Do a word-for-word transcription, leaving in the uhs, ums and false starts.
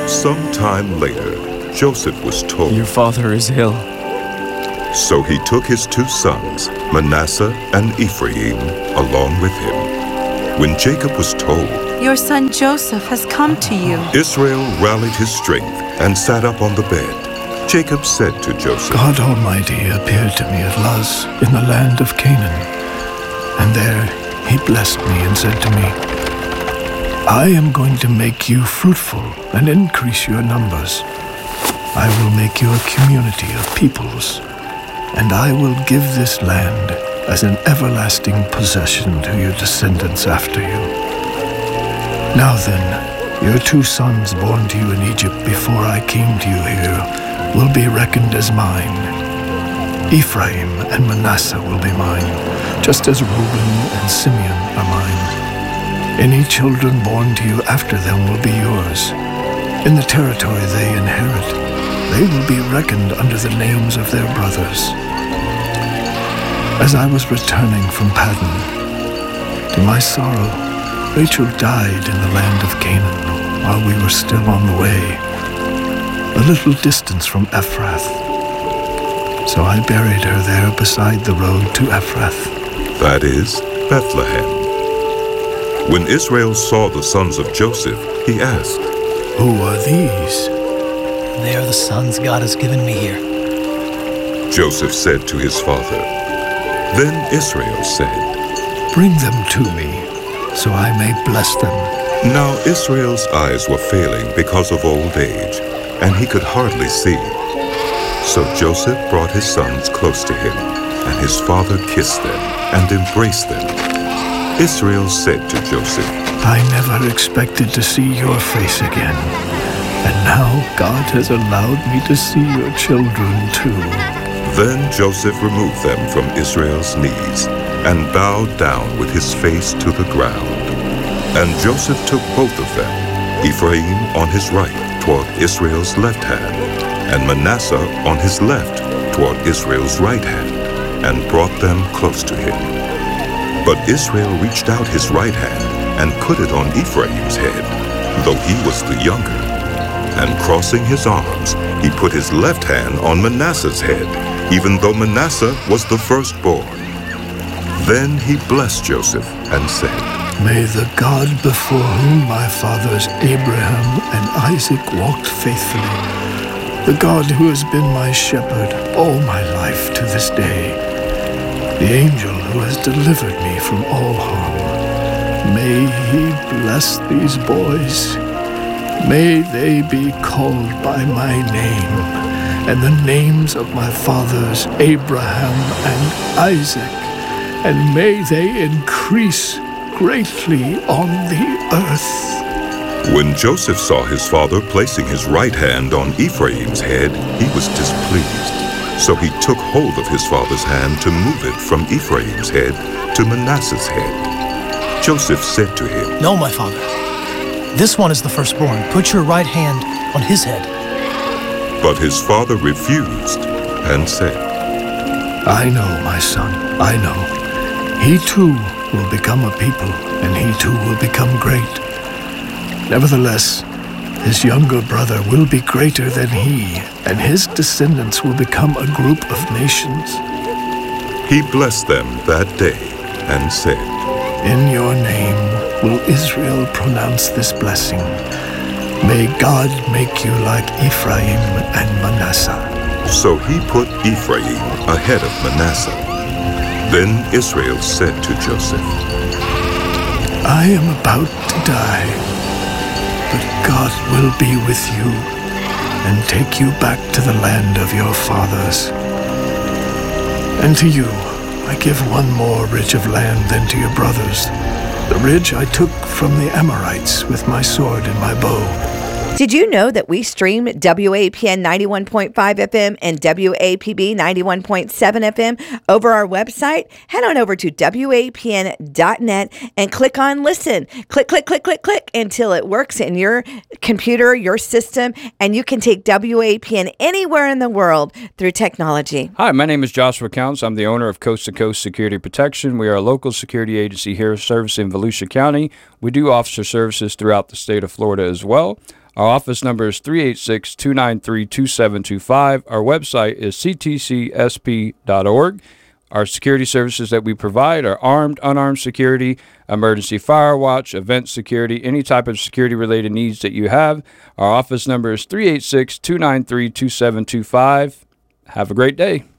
Some time later, Joseph was told, "Your father is ill." So he took his two sons, Manasseh and Ephraim, along with him. When Jacob was told, "Your son Joseph has come to you," Israel rallied his strength and sat up on the bed. Jacob said to Joseph, God Almighty appeared to me at Luz in the land of Canaan, and there he blessed me and said to me, I am going to make you fruitful and increase your numbers. I will make you a community of peoples, and I will give this land as an everlasting possession to your descendants after you. Now then, your two sons born to you in Egypt before I came to you here will be reckoned as mine. Ephraim and Manasseh will be mine, just as Reuben and Simeon are mine. Any children born to you after them will be yours. In the territory they inherit, they will be reckoned under the names of their brothers. As I was returning from Paddan, to my sorrow, Rachel died in the land of Canaan while we were still on the way, a little distance from Ephrath. So I buried her there beside the road to Ephrath. That is, Bethlehem. When Israel saw the sons of Joseph, he asked, Who are these? They are the sons God has given me here. Joseph said to his father. Then Israel said, Bring them to me, so I may bless them. Now Israel's eyes were failing because of old age, and he could hardly see. So Joseph brought his sons close to him, and his father kissed them and embraced them. Israel said to Joseph, I never expected to see your face again, and now God has allowed me to see your children too. Then Joseph removed them from Israel's knees and bowed down with his face to the ground. And Joseph took both of them, Ephraim on his right toward Israel's left hand, and Manasseh on his left toward Israel's right hand, and brought them close to him. But Israel reached out his right hand and put it on Ephraim's head, though he was the younger. And crossing his arms, he put his left hand on Manasseh's head, even though Manasseh was the firstborn. Then he blessed Joseph and said, May the God before whom my fathers Abraham and Isaac walked faithfully, the God who has been my shepherd all my life to this day, the angel who has delivered me from all harm, may he bless these boys. May they be called by my name and the names of my fathers Abraham and Isaac, and may they increase greatly on the earth. When Joseph saw his father placing his right hand on Ephraim's head, he was displeased. So he took hold of his father's hand to move it from Ephraim's head to Manasseh's head. Joseph said to him, No, my father. This one is the firstborn. Put your right hand on his head. But his father refused and said, I know, my son, I know. He too will become a people, and he too will become great. Nevertheless, his younger brother will be greater than he, and his descendants will become a group of nations. He blessed them that day and said, In your name will Israel pronounce this blessing. May God make you like Ephraim and Manasseh. So he put Ephraim ahead of Manasseh. Then Israel said to Joseph, I am about to die, but God will be with you and take you back to the land of your fathers. And to you I give one more ridge of land than to your brothers, the ridge I took from the Amorites with my sword and my bow. Did you know that we stream W A P N ninety-one point five F M and W A P B ninety-one point seven F M over our website? Head on over to W A P N dot net and click on listen. Click, click, click, click, click until it works in your computer, your system, and you can take W A P N anywhere in the world through technology. Hi, my name is Joshua Counts. I'm the owner of Coast to Coast Security Protection. We are a local security agency here servicing Volusia County. We do officer services throughout the state of Florida as well. Our office number is three eight six, two nine three, two seven two five. Our website is c t c s p dot org. Our security services that we provide are armed, unarmed security, emergency fire watch, event security, any type of security-related needs that you have. Our office number is three eight six, two nine three, two seven two five. Have a great day.